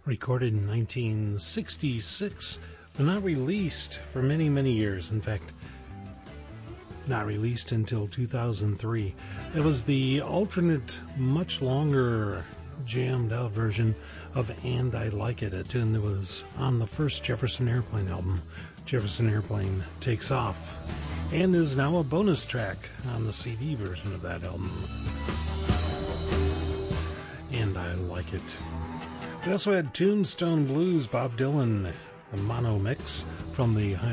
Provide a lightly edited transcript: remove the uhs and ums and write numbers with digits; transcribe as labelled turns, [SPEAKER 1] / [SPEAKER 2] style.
[SPEAKER 1] recorded in 1966, but not released for many, many years. In fact, not released until 2003. It was the alternate, much longer, jammed out version of And I Like It, a tune that was on the first Jefferson Airplane album, Jefferson Airplane Takes Off, and is now a bonus track on the CD version of that album. And I Like It. We also had Tombstone Blues, Bob Dylan, the mono mix from the